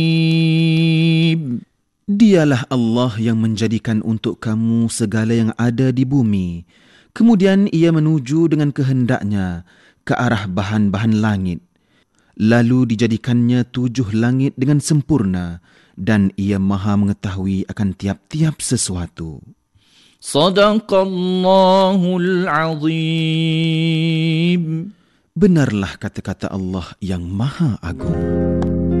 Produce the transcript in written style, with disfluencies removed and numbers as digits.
Dialah Allah yang menjadikan untuk kamu segala yang ada di bumi. Kemudian ia menuju dengan kehendaknya ke arah bahan-bahan langit. Lalu dijadikannya 7 langit dengan sempurna dan ia maha mengetahui akan tiap-tiap sesuatu. Sadaqallahul Azim. Benarlah kata-kata Allah yang maha agung.